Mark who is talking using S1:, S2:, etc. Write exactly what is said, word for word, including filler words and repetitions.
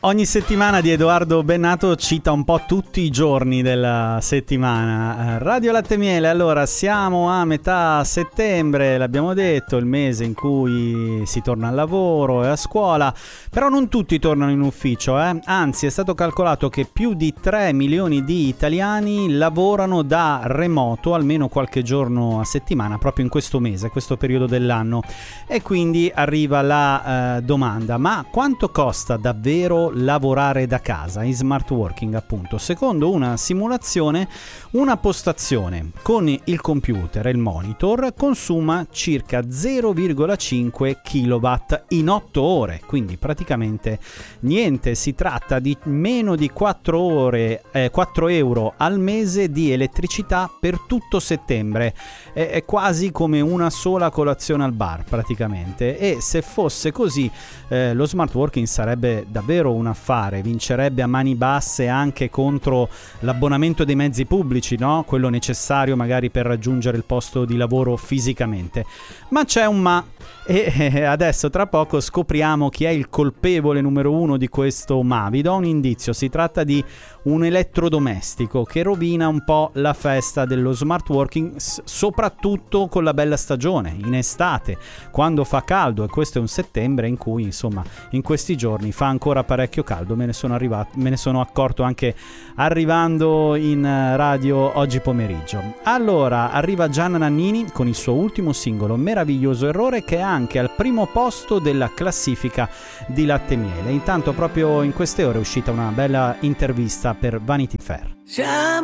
S1: Ogni settimana di Edoardo Bennato cita un po' tutti i giorni della settimana. Radio Latte Miele, allora siamo a metà settembre, l'abbiamo detto, il mese in cui si torna al lavoro e a scuola, però non tutti tornano in ufficio, eh? Anzi è stato calcolato che più di tre milioni di italiani lavorano da remoto almeno qualche giorno a settimana, proprio in questo mese, questo periodo dell'anno. E quindi arriva la eh, domanda, ma quanto costa davvero lavorare da casa, in smart working appunto? Secondo una simulazione, una postazione con il computer e il monitor consuma circa zero virgola cinque kilowatt in otto ore, quindi praticamente niente, si tratta di meno di quattro ore, eh, quattro euro al mese di elettricità per tutto settembre. È, è quasi come una sola colazione al bar praticamente, e se fosse così eh, lo smart working sarebbe davvero un affare, vincerebbe a mani basse anche contro l'abbonamento dei mezzi pubblici, no? Quello necessario magari per raggiungere il posto di lavoro fisicamente. Ma c'è un ma, e adesso tra poco scopriamo chi è il colpevole numero uno di questo ma. Vi do un indizio, si tratta di un elettrodomestico che rovina un po' la festa dello smart working, soprattutto con la bella stagione, in estate, quando fa caldo, e questo è un settembre in cui insomma in questi giorni fa ancora parecchio caldo. Me ne sono arrivato, me ne sono accorto anche arrivando in radio oggi pomeriggio. Allora arriva Gianna Nannini con il suo ultimo singolo, Meraviglioso Errore, che è anche al primo posto della classifica di Latte Miele. Intanto proprio in queste ore è uscita una bella intervista per Vanity Fair.
S2: Siamo